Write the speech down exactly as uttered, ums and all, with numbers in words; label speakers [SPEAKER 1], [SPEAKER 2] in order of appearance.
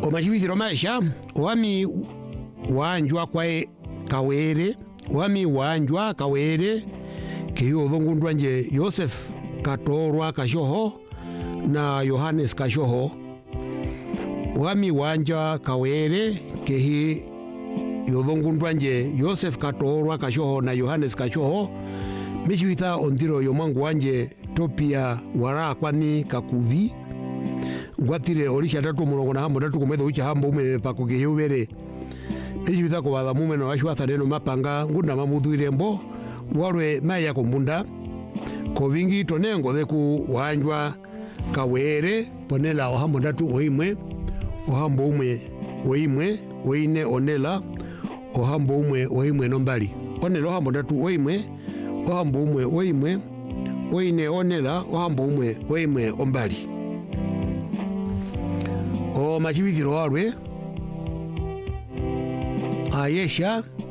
[SPEAKER 1] o machivithiro maisha wami wanjwa kwae kawere wami wanjwa kawere kiyo dhungundwa nje Yosef katorwa kashoho na Yohanes kashoho wami wanja kawere kehi yodhungundwa nje Yosef katorwa kashoho na Yohanes kashoho mishwita ondiro yomangu wanje topia wara kwani kakuvi ngwatire olisha tatu mulongo na hambo tatu kumedo ucha hambo ume pako kehubere mishwita kwa wadha mume na washwa thaneno mapanga ngunda mamudhu ilembo warwe maya kumbunda kovingi tonengo deku wanjwa kawere ponela ohambo tatu oimwe ohambo umwe oimwe oine onela ohambo umwe oimwe nombali onela ohambo tatu oimwe ohambo umwe oimwe oine onela ohambo umwe oimwe ombali o machivithiro warwe ayesha